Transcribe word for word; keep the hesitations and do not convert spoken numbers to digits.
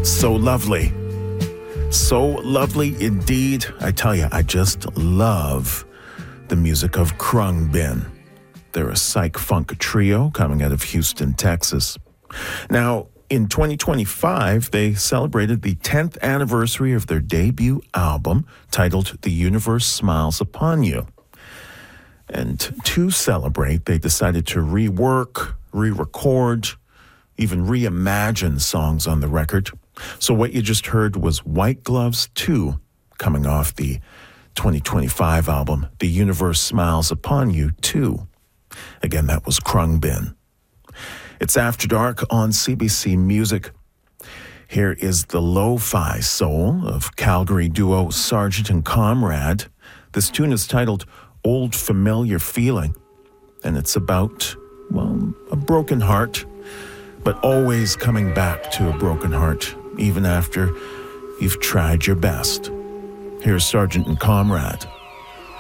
So lovely. So lovely indeed. I tell you, I just love the music of Khruangbin. They're a psych funk trio coming out of Houston, Texas. Now, in twenty twenty-five, they celebrated the tenth anniversary of their debut album titled The Universe Smiles Upon You. And to celebrate, they decided to rework, re-record, even reimagine songs on the record. So what you just heard was White Gloves two, coming off the twenty twenty-five album, The Universe Smiles Upon You two. Again, that was Khruangbin. It's After Dark on C B C Music. Here is the lo-fi soul of Calgary duo Sergeant and Comrade. This tune is titled Old Familiar Feeling, and it's about, well, a broken heart, but always coming back to a broken heart, even after you've tried your best. Here's Sergeant and Comrade.